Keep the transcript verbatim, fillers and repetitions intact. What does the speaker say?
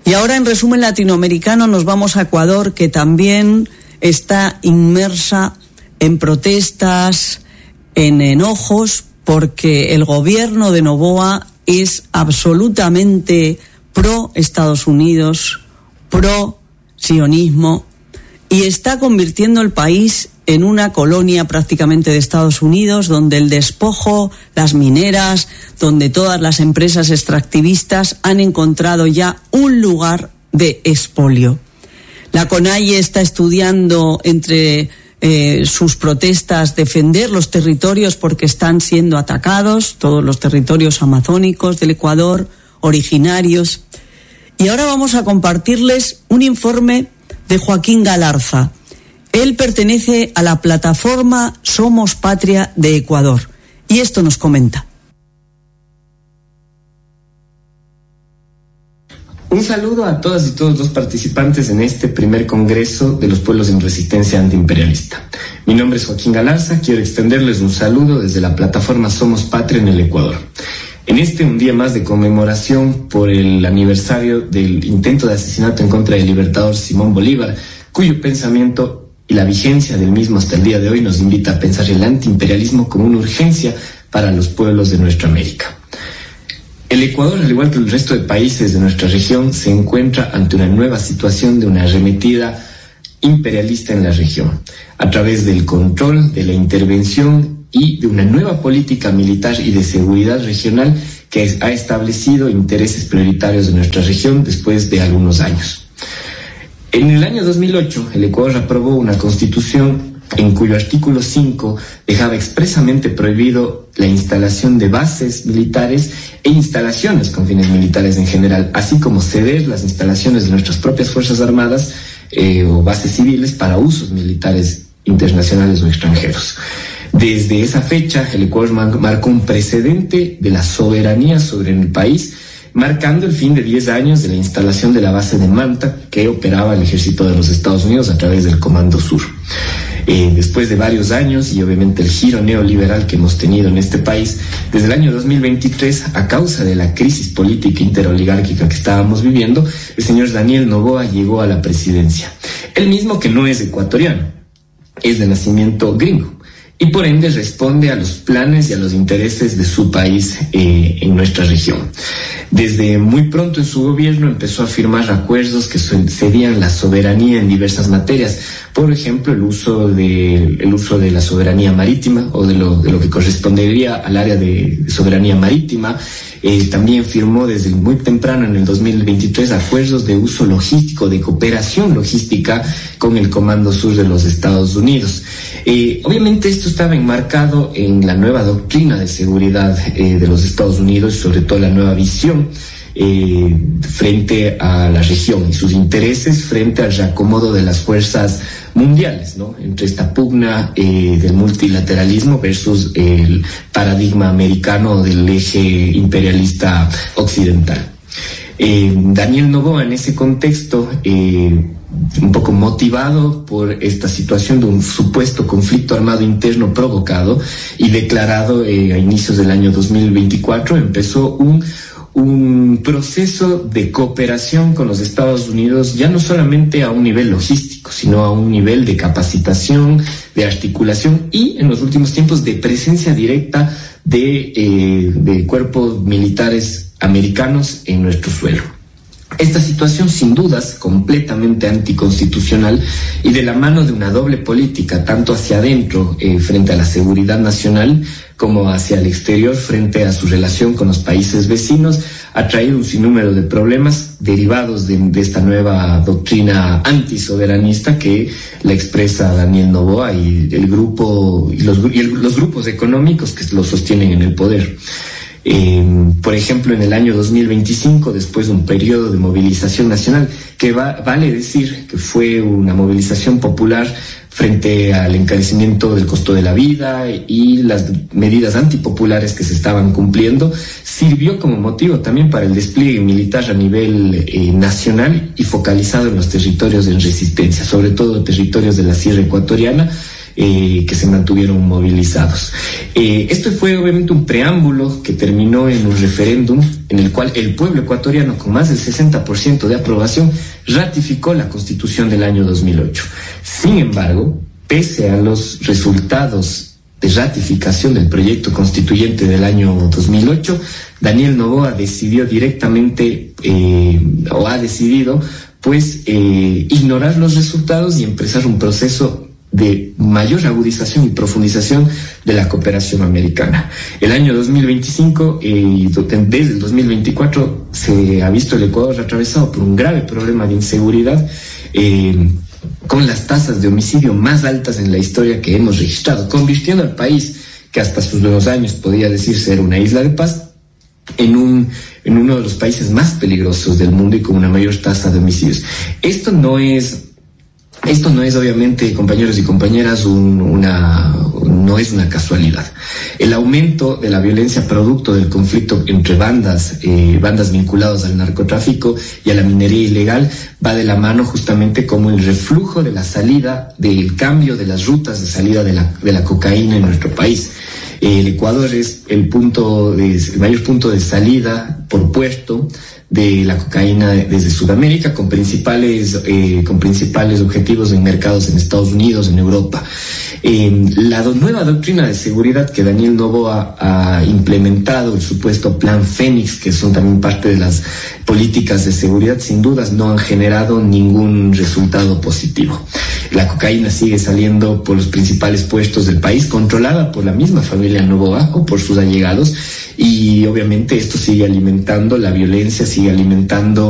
Y ahora, en resumen latinoamericano, nos vamos a Ecuador, que también está inmersa en protestas, en enojos, porque el gobierno de Noboa es absolutamente pro Estados Unidos, pro sionismo, y está convirtiendo el país en una colonia prácticamente de Estados Unidos, donde el despojo, las mineras, donde todas las empresas extractivistas han encontrado ya un lugar de expolio. La CONAIE está estudiando entre eh, sus protestas defender los territorios porque están siendo atacados, todos los territorios amazónicos del Ecuador, originarios. Y ahora vamos a compartirles un informe de Joaquín Galarza. Él pertenece a la plataforma Somos Patria de Ecuador, y esto nos comenta. Un saludo a todas y todos los participantes en este primer Congreso de los Pueblos en Resistencia Antiimperialista. Mi nombre es Joaquín Galarza, quiero extenderles un saludo desde la plataforma Somos Patria en el Ecuador. En este un día más de conmemoración por el aniversario del intento de asesinato en contra del libertador Simón Bolívar, cuyo pensamiento y la vigencia del mismo hasta el día de hoy nos invita a pensar el antiimperialismo como una urgencia para los pueblos de nuestra América. El Ecuador, al igual que el resto de países de nuestra región, se encuentra ante una nueva situación de una arremetida imperialista en la región, a través del control, de la intervención y de una nueva política militar y de seguridad regional que ha establecido intereses prioritarios de nuestra región después de algunos años. En el año dos mil ocho, el Ecuador aprobó una constitución en cuyo artículo cinco dejaba expresamente prohibido la instalación de bases militares e instalaciones con fines militares en general, así como ceder las instalaciones de nuestras propias Fuerzas Armadas eh, o bases civiles para usos militares internacionales o extranjeros. Desde esa fecha, el Ecuador marcó un precedente de la soberanía sobre el país, marcando el fin de diez años de la instalación de la base de Manta, que operaba el ejército de los Estados Unidos a través del Comando Sur. Eh, después de varios años y obviamente el giro neoliberal que hemos tenido en este país, desde el año dos mil veintitrés, a causa de la crisis política interoligárquica que estábamos viviendo, el señor Daniel Noboa llegó a la presidencia. Él mismo que no es ecuatoriano, es de nacimiento gringo, y por ende responde a los planes y a los intereses de su país eh, en nuestra región. Desde muy pronto en su gobierno empezó a firmar acuerdos que cedían la soberanía en diversas materias, por ejemplo el uso de, el uso de la soberanía marítima o de lo, de lo que correspondería al área de soberanía marítima. Eh, también firmó desde muy temprano en el dos mil veintitrés acuerdos de uso logístico, de cooperación logística con el Comando Sur de los Estados Unidos. Eh, obviamente esto estaba enmarcado en la nueva doctrina de seguridad eh, de los Estados Unidos, sobre todo la nueva visión eh, frente a la región y sus intereses frente al reacomodo de las fuerzas mundiales, ¿no? Entre esta pugna eh, del multilateralismo versus el paradigma americano del eje imperialista occidental. Eh, Daniel Noboa, en ese contexto, eh, un poco motivado por esta situación de un supuesto conflicto armado interno provocado y declarado eh, a inicios del año dos mil veinticuatro, empezó un un proceso de cooperación con los Estados Unidos, ya no solamente a un nivel logístico, sino a un nivel de capacitación, de articulación y, en los últimos tiempos, de presencia directa de, eh, de cuerpos militares americanos en nuestro suelo. Esta situación, sin dudas, completamente anticonstitucional y de la mano de una doble política, tanto hacia adentro, eh, frente a la seguridad nacional, como hacia el exterior, frente a su relación con los países vecinos, ha traído un sinnúmero de problemas derivados de, de esta nueva doctrina antisoberanista que la expresa Daniel Noboa y el grupo y los, y el, los grupos económicos que lo sostienen en el poder. Eh, por ejemplo, en el año dos mil veinticinco, después de un periodo de movilización nacional, que va, vale decir que fue una movilización popular frente al encarecimiento del costo de la vida y las medidas antipopulares que se estaban cumpliendo, sirvió como motivo también para el despliegue militar a nivel eh, nacional y focalizado en los territorios en resistencia, sobre todo territorios de la Sierra Ecuatoriana, eh, que se mantuvieron movilizados. Eh, esto fue obviamente un preámbulo que terminó en un referéndum en el cual el pueblo ecuatoriano, con más del sesenta por ciento de aprobación, ratificó la Constitución del año dos mil ocho. Sin embargo, pese a los resultados de ratificación del proyecto constituyente del año dos mil ocho, Daniel Noboa decidió directamente, eh, o ha decidido, pues, eh, ignorar los resultados y empezar un proceso de mayor agudización y profundización de la cooperación americana. El año dos mil veinticinco y eh, desde el dos mil veinticuatro se ha visto el Ecuador atravesado por un grave problema de inseguridad, eh, con las tasas de homicidio más altas en la historia que hemos registrado, convirtiendo al país, que hasta sus dos años podía decirse era una isla de paz, en un en uno de los países más peligrosos del mundo y con una mayor tasa de homicidios. Esto no es Esto no es obviamente, compañeros y compañeras, un, una, no es una casualidad. El aumento de la violencia producto del conflicto entre bandas, eh, bandas vinculadas al narcotráfico y a la minería ilegal, va de la mano justamente como el reflujo de la salida, del cambio de las rutas de salida de la, de la cocaína en nuestro país. El Ecuador es el punto, de, el mayor punto de salida por puerto de la cocaína desde Sudamérica, con principales eh, con principales objetivos en mercados en Estados Unidos, en Europa. Eh, la do, nueva doctrina de seguridad que Daniel Noboa ha implementado, el supuesto Plan Fénix, que son también parte de las políticas de seguridad, sin dudas no han generado ningún resultado positivo. La cocaína sigue saliendo por los principales puestos del país, controlada por la misma familia Noboa o por sus allegados, y obviamente esto sigue alimentando la violencia, sigue alimentando